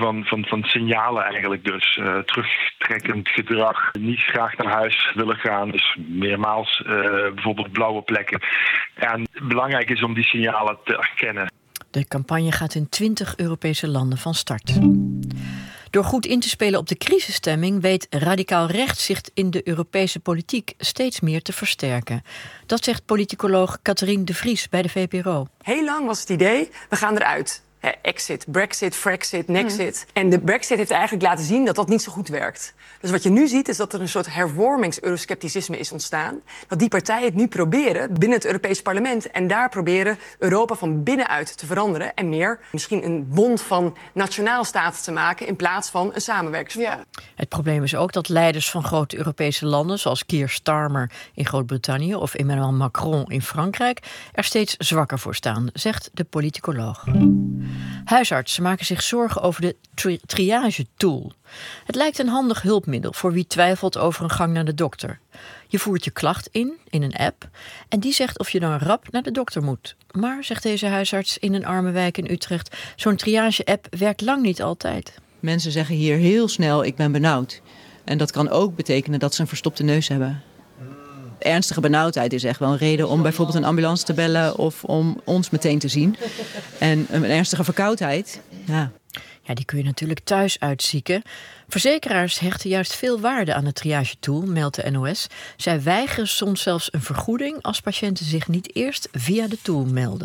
van signalen eigenlijk dus. Terugtrekkend gedrag, niet graag naar huis willen gaan, dus meermaals bijvoorbeeld blauwe plekken. En belangrijk is om die signalen te erkennen. De campagne gaat in 20 Europese landen van start. Door goed in te spelen op de crisisstemming weet radicaal rechts zich in de Europese politiek steeds meer te versterken. Dat zegt politicoloog Catherine de Vries bij de VPRO. Heel lang was het idee, we gaan eruit. Exit, Brexit, Frexit, Nexit. En de Brexit heeft eigenlijk laten zien dat dat niet zo goed werkt. Dus wat je nu ziet is dat er een soort hervormings-euroscepticisme is ontstaan. Dat die partijen het nu proberen binnen het Europees Parlement. En daar proberen Europa van binnenuit te veranderen. En meer misschien een bond van nationaalstaten te maken in plaats van een samenwerkingsverband. Ja. Het probleem is ook dat leiders van grote Europese landen, zoals Keir Starmer in Groot-Brittannië of Emmanuel Macron in Frankrijk, er steeds zwakker voor staan, zegt de politicoloog. Huisartsen maken zich zorgen over de triage-tool. Het lijkt een handig hulpmiddel voor wie twijfelt over een gang naar de dokter. Je voert je klacht in een app en die zegt of je dan rap naar de dokter moet. Maar, zegt deze huisarts in een arme wijk in Utrecht, zo'n triage-app werkt lang niet altijd. Mensen zeggen hier heel snel, ik ben benauwd. En dat kan ook betekenen dat ze een verstopte neus hebben. Ernstige benauwdheid is echt wel een reden om bijvoorbeeld een ambulance te bellen of om ons meteen te zien. En een ernstige verkoudheid, Ja, die kun je natuurlijk thuis uitzieken. Verzekeraars hechten juist veel waarde aan de triage-tool, meldt de NOS. Zij weigeren soms zelfs een vergoeding als patiënten zich niet eerst via de tool melden.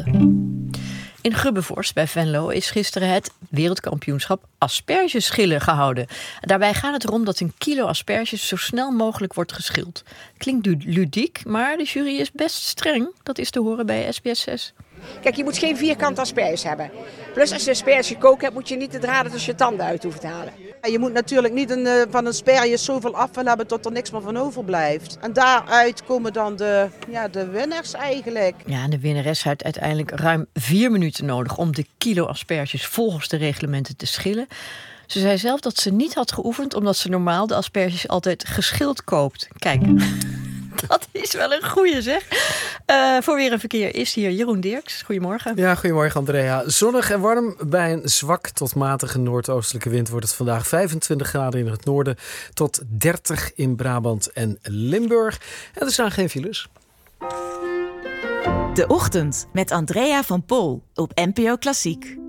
In Grubbevorst bij Venlo is gisteren het wereldkampioenschap aspergeschillen gehouden. Daarbij gaat het erom dat een kilo asperges zo snel mogelijk wordt geschild. Klinkt ludiek, maar de jury is best streng. Dat is te horen bij SBS 6. Kijk, je moet geen vierkante asperges hebben. Plus als je asperges gekookt hebt, moet je niet de draden tussen je tanden uit hoeven te halen. Je moet natuurlijk niet van een asperges zoveel afval hebben tot er niks meer van overblijft. En daaruit komen dan de winnaars eigenlijk. Ja, en de winnares had uiteindelijk ruim 4 minuten nodig om de kilo asperges volgens de reglementen te schillen. Ze zei zelf dat ze niet had geoefend omdat ze normaal de asperges altijd geschild koopt. Kijk, dat is wel een goeie zeg. Voor Weer en Verkeer is hier Jeroen Dirks. Goedemorgen. Ja, goedemorgen Andrea. Zonnig en warm. Bij een zwak tot matige noordoostelijke wind wordt het vandaag 25 graden in het noorden tot 30 in Brabant en Limburg. En er staan geen files. De Ochtend met Andrea van Pol op NPO Klassiek.